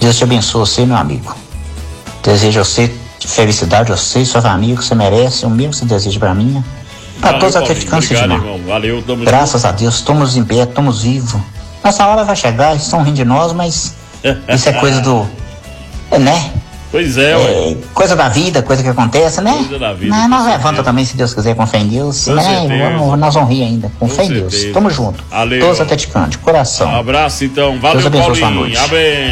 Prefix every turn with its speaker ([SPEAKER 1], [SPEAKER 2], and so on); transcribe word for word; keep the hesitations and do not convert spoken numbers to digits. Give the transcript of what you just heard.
[SPEAKER 1] Deus te abençoe, você, meu amigo. Desejo a você felicidade, a você e sua família, que você merece, o mesmo que você deseja pra mim. Pra todos os atleticanos,
[SPEAKER 2] obrigado, irmão. Valeu, tamo
[SPEAKER 1] Graças
[SPEAKER 2] junto.
[SPEAKER 1] a Deus, estamos em pé, estamos vivos. Nossa hora vai chegar, eles estão rindo de nós, mas isso é coisa do. É, né?
[SPEAKER 2] Pois é,
[SPEAKER 1] é coisa da vida, coisa que acontece, né?
[SPEAKER 2] Coisa da vida.
[SPEAKER 1] Mas nós levanta também, se Deus quiser, com fé em Deus.
[SPEAKER 2] Com
[SPEAKER 1] né? Vamos, nós vamos rir ainda, com, com fé em Deus. Tamo junto.
[SPEAKER 2] Valeu.
[SPEAKER 1] Todos atleticanos, de coração.
[SPEAKER 2] Um abraço, então. Valeu,
[SPEAKER 1] Deus abençoe
[SPEAKER 2] Paulinho.
[SPEAKER 1] sua noite.
[SPEAKER 2] Amém.